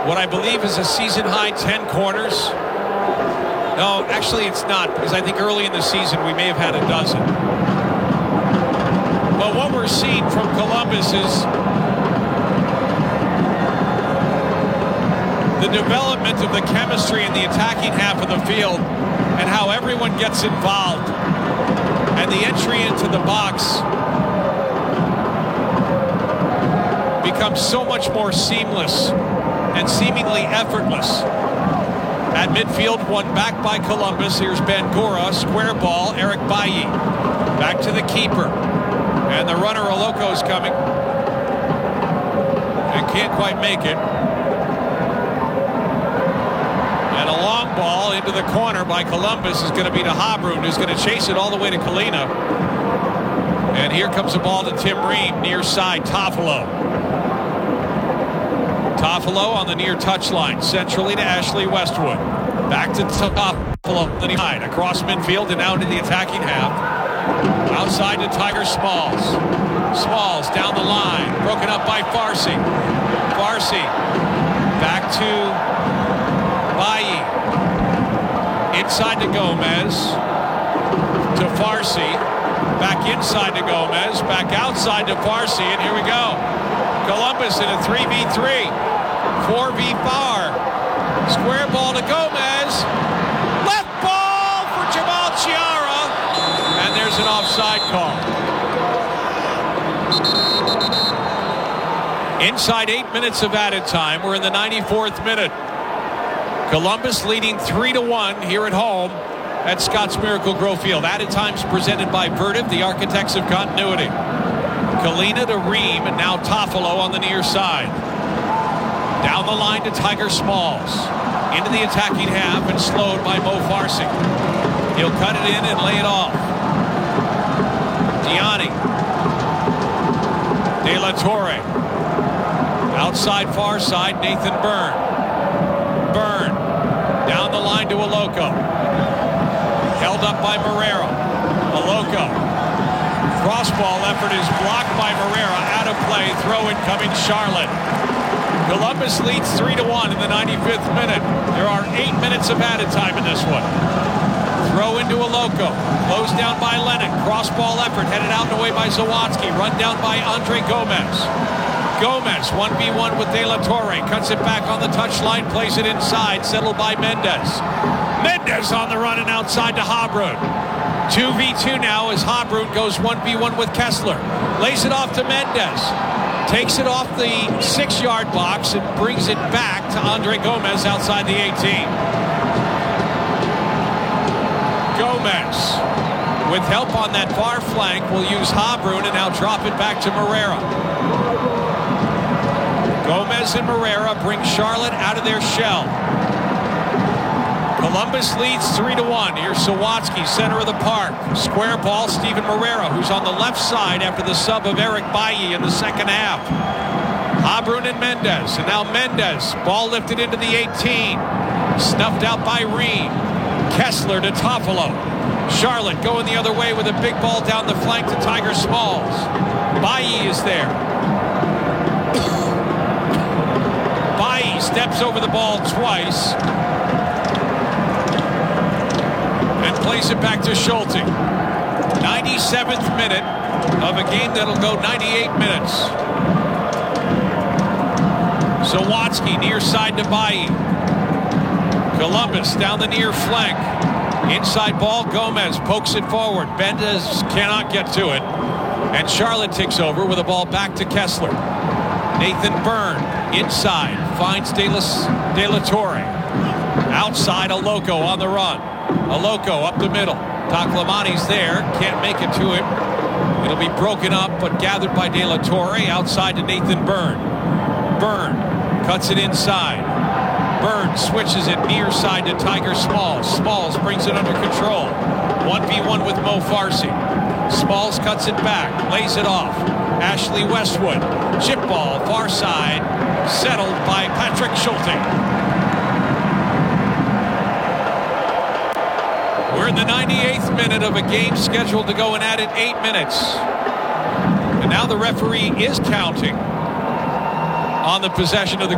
what I believe is a season-high 10 corners. No, actually it's not, because I think early in the season we may have had a dozen. But what we're seeing from Columbus is the development of the chemistry in the attacking half of the field and how everyone gets involved. And the entry into the box becomes so much more seamless and seemingly effortless. At midfield, one back by Columbus. Here's Bangura, square ball, Eric Bailly. Back to the keeper. And the runner, Oloko's coming. And can't quite make it. And a long ball into the corner by Columbus is going to be to Habrun, who's going to chase it all the way to Kalina. And here comes the ball to Tim Ream, near side, Toffolo. Toffolo on the near touchline, centrally to Ashley Westwood. Back to Toffolo, then he across midfield and out into the attacking half. Outside to Tiger Smalls. Smalls down the line, broken up by Farsi. Farsi back to Bailly. Inside to Gomez. To Farsi. Back inside to Gomez. Back outside to Farsi. And here we go. Columbus in a 3v3. 4v4. Square ball to Gomez. Left ball for Jamal Chiara. And there's an offside call. Inside 8 minutes of added time. We're in the 94th minute. Columbus leading 3-1 here at home at Scotts Miracle-Gro Field. Added times presented by Vertiv, the architects of continuity. Kalina to Ream, and now Toffolo on the near side. Down the line to Tiger Smalls. Into the attacking half and slowed by Mo Farsi. He'll cut it in and lay it off. Diani. De La Torre. Outside far side, Nathan Byrne. Byrne. Down the line to Oloko. Held up by Marrero. Oloko. Crossball effort is blocked by Marrero. Out of play. Throw in coming Charlotte. Columbus leads 3-1 in the 95th minute. There are 8 minutes of added time in this one. Throw into Oloko. Closed down by Lennon. Crossball effort headed out and away by Zawatsky. Run down by Andre Gomez. Gomez 1v1 with De La Torre. Cuts it back on the touchline. Plays it inside. Settled by Mendez. Mendez on the run and outside to Habrun. 2v2 now as Habrun goes 1v1 with Kessler. Lays it off to Mendez. Takes it off the 6-yard box and brings it back to Andre Gomez outside the 18. Gomez, with help on that far flank, will use Habrun and now drop it back to Marrero. Gomez and Marrero bring Charlotte out of their shell. Columbus leads 3-1. Here's Zawatsky, center of the park. Square ball, Steven Marrero, who's on the left side after the sub of Eric Bailly in the second half. Habrun and Mendez. And now Mendez. Ball lifted into the 18. Snuffed out by Ream. Kessler to Toffolo. Charlotte going the other way with a big ball down the flank to Tiger Smalls. Bailly is there. Bailly steps over the ball twice. And plays it back to Schulte. 97th minute of a game that'll go 98 minutes. Zawatsky near side to Bailly. Columbus down the near flank. Inside ball, Gomez pokes it forward. Mendez cannot get to it. And Charlotte takes over with a ball back to Kessler. Nathan Byrne inside. Finds De La Torre. Outside, Oloko on the run. Oloko up the middle. Taklamani's there. Can't make it to him. It'll be broken up, but gathered by De La Torre. Outside to Nathan Byrne. Byrne cuts it inside. Byrne switches it near side to Tiger Smalls. Smalls brings it under control. 1v1 with Mo Farsi. Smalls cuts it back. Lays it off. Ashley Westwood. Chip ball, far side. Settled by Patrick Schulte. We're in the 98th minute of a game scheduled to go an added 8 minutes. And now the referee is counting on the possession of the